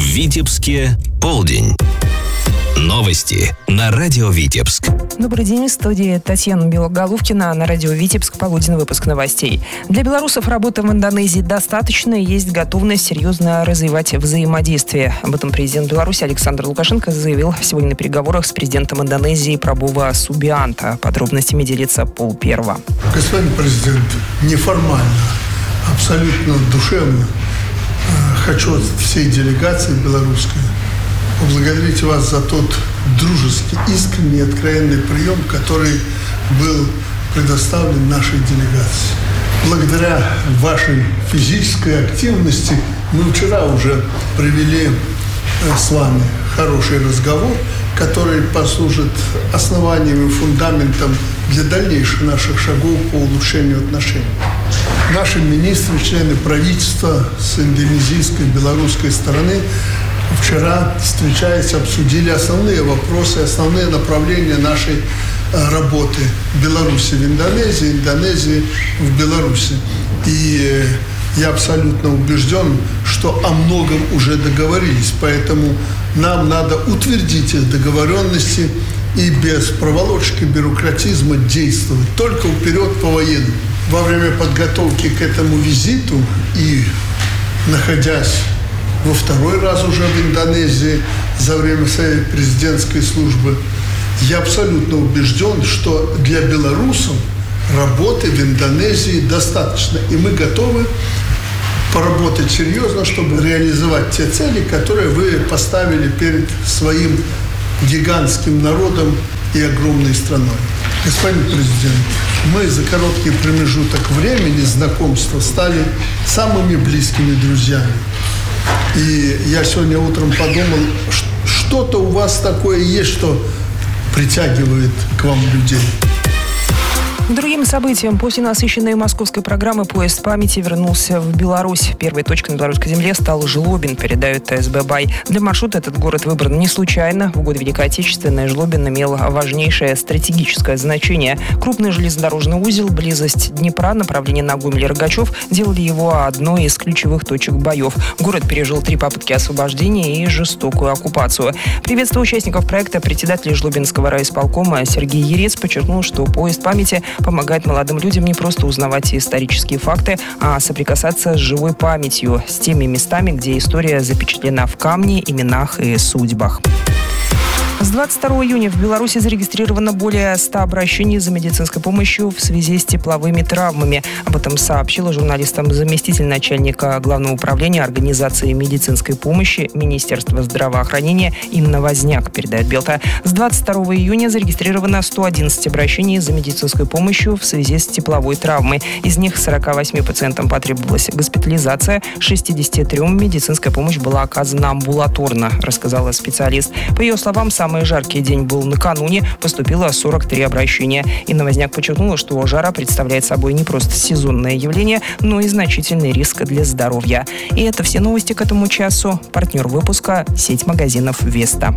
Витебске полдень. Новости на радио Витебск. Добрый день, в студии Татьяна Белоголовкина на радио Витебск. Полуденный выпуск новостей. Для белорусов работы в Индонезии достаточно, и есть готовность серьезно развивать взаимодействие. Об этом президент Беларуси Александр Лукашенко заявил сегодня на переговорах с президентом Индонезии Прабово Субианто. Подробностями делится Пол Первого. Господин президент, неформально, абсолютно душевно хочу от всей делегации белорусской поблагодарить вас за тот дружеский, искренний, откровенный прием, который был предоставлен нашей делегации. Благодаря вашей физической активности мы вчера уже провели с вами хороший разговор, который послужит основанием и фундаментом для дальнейших наших шагов по улучшению отношений. Наши министры, члены правительства с индонезийской и белорусской стороны вчера, встречаясь, обсудили основные вопросы, основные направления нашей работы Беларуси в Индонезии, Индонезии в Беларуси. И я абсолютно убежден, что о многом уже договорились, поэтому нам надо утвердить их договоренности и без проволочки, бюрократизма действовать, только вперед по военному. Во время подготовки к этому визиту и находясь во второй раз уже в Индонезии за время своей президентской службы, я абсолютно убежден, что для белорусов работы в Индонезии достаточно. И мы готовы поработать серьезно, чтобы реализовать те цели, которые вы поставили перед своим гигантским народом и огромной страной. Господин президент, мы за короткий промежуток времени знакомства стали самыми близкими друзьями. И я сегодня утром подумал, что-то у вас такое есть, что притягивает к вам людей. Другим событием, после насыщенной московской программы поезд памяти вернулся в Беларусь. Первой точкой на белорусской земле стал Жлобин, передает ТСБ «Бай». Для маршрута этот город выбран не случайно. В годы Великой Отечественной Жлобин имел важнейшее стратегическое значение. Крупный железнодорожный узел, близость Днепра, направление на Гомель-Рогачев делали его одной из ключевых точек боев. Город пережил 3 попытки освобождения и жестокую оккупацию. Приветствуя участников проекта, председатель Жлобинского райисполкома Сергей Ерец подчеркнул, что поезд памяти помогает молодым людям не просто узнавать исторические факты, а соприкасаться с живой памятью, с теми местами, где история запечатлена в камне, именах и судьбах. С 22 июня в Беларуси зарегистрировано более 100 обращений за медицинской помощью в связи с тепловыми травмами. Об этом сообщила журналистам заместитель начальника Главного управления организации медицинской помощи Министерства здравоохранения Инна Возняк, передает Белта. С 22 июня зарегистрировано 111 обращений за медицинской помощью в связи с тепловой травмой. Из них 48 пациентам потребовалась госпитализация, 63 медицинская помощь была оказана амбулаторно, рассказала специалист. По ее словам, самый жаркий день был накануне, поступило 43 обращения. Инна Возняк подчеркнула, что жара представляет собой не просто сезонное явление, но и значительный риск для здоровья. И это все новости к этому часу. Партнер выпуска – сеть магазинов «Веста».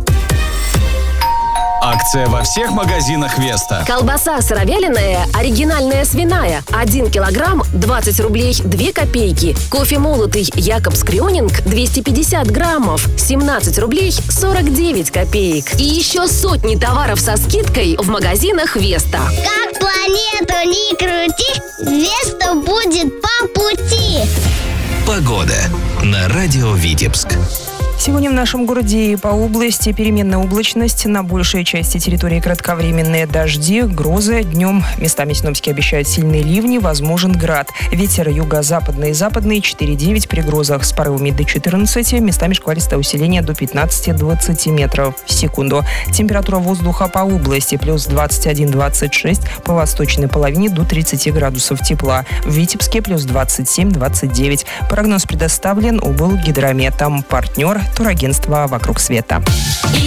Акция во всех магазинах «Веста». Колбаса сыровяленая, оригинальная свиная. 1 килограмм 20 рублей 2 копейки. Кофе молотый Якобс Крёнинг 250 граммов 17 рублей 49 копеек. И еще сотни товаров со скидкой в магазинах «Веста». Как планету не крути, «Веста» будет по пути. Погода на радио Витебск. Сегодня в нашем городе и по области переменная облачность. На большей части территории кратковременные дожди, грозы. Днем местами синоптики обещают сильные ливни, возможен град. Ветер юго-западный и западный 4,9 при грозах с порывами до 14. Местами шквалистое усиление до 15-20 метров в секунду. Температура воздуха по области плюс 21-26. По восточной половине до 30 градусов тепла. В Витебске плюс 27-29. Прогноз предоставлен Облгидрометом. Партнер турагентства «Вокруг света».